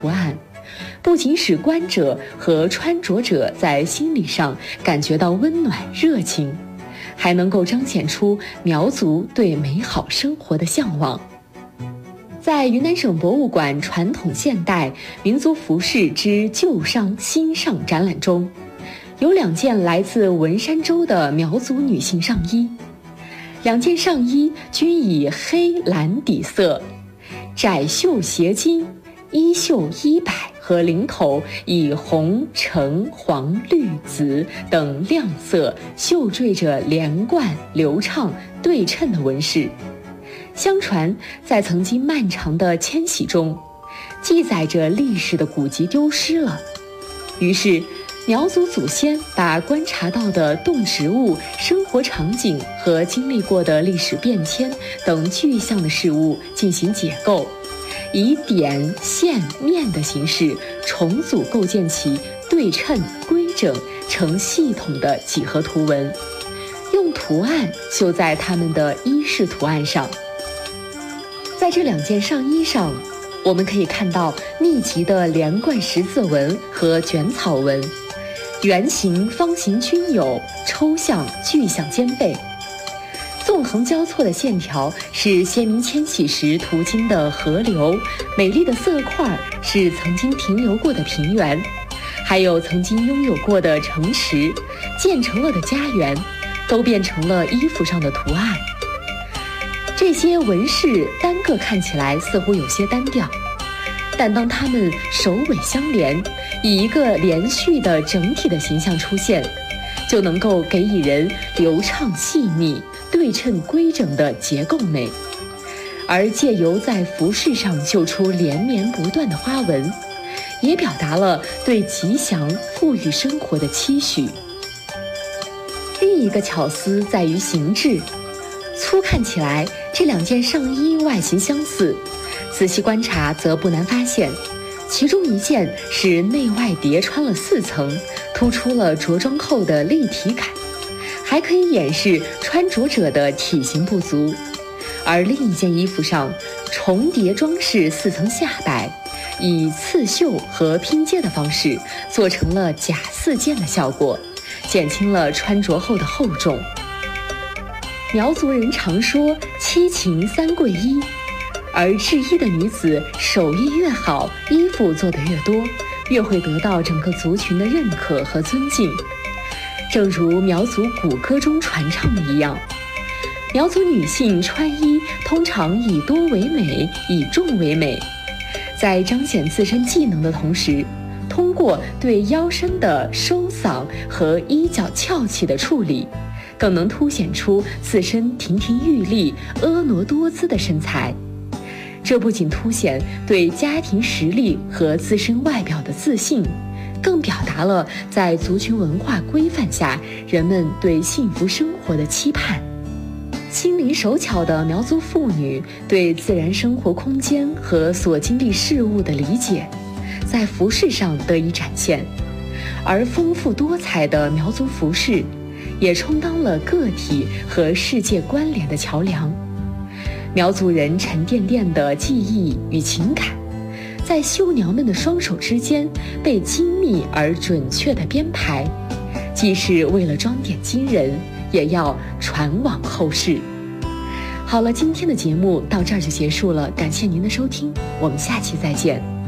图案，不仅使观者和穿着者在心理上感觉到温暖热情，还能够彰显出苗族对美好生活的向往。在云南省博物馆传统现代民族服饰之旧上新上展览中，有2件来自文山州的苗族女性上衣，2件上衣均以黑蓝底色，窄袖斜襟，衣袖衣摆和领口以红、橙、黄、绿、紫等亮色绣缀着连贯、流畅、对称的纹饰。相传，在曾经漫长的迁徙中，记载着历史的古籍丢失了，于是苗族祖先把观察到的动植物、生活场景和经历过的历史变迁等具象的事物进行解构，以点、线、面的形式重组构建起对称、规整、成系统的几何图文，用图案绣在他们的衣饰图案上。在这2件上衣上，我们可以看到密集的连贯十字纹和卷草纹，圆形、方形均有，抽象、具象兼备。纵横交错的线条是先民迁徙时途经的河流，美丽的色块是曾经停留过的平原，还有曾经拥有过的城池、建成了的家园，都变成了衣服上的图案。这些纹饰单个看起来似乎有些单调，但当它们首尾相连，以一个连续的整体的形象出现，就能够给予人流畅细密、对称规整的结构美，而借由在服饰上绣出连绵不断的花纹，也表达了对吉祥富裕生活的期许。另一个巧思在于形制，粗看起来这2件上衣外形相似，仔细观察则不难发现，其中一件是内外叠穿了4层，突出了着装后的立体感，还可以掩饰穿着者的体型不足；而另一件衣服上重叠装饰4层下摆，以刺绣和拼接的方式做成了假4件的效果，减轻了穿着后的厚重。苗族人常说7情3贵衣，而制衣的女子手艺越好，衣服做得越多，越会得到整个族群的认可和尊敬。正如苗族古歌中传唱的一样，苗族女性穿衣通常以多为美，以重为美，在彰显自身技能的同时，通过对腰身的收嗓和衣角翘起的处理，更能凸显出自身亭亭玉立、婀娜多姿的身材。这不仅凸显对家庭实力和自身外表的自信，更表达了在族群文化规范下人们对幸福生活的期盼。心灵手巧的苗族妇女对自然生活空间和所经历事物的理解，在服饰上得以展现，而丰富多彩的苗族服饰也充当了个体和世界关联的桥梁。苗族人沉甸甸的记忆与情感，在绣娘们的双手之间被精密而准确地编排，既是为了装点今人，也要传往后世。好了，今天的节目到这儿就结束了，感谢您的收听，我们下期再见。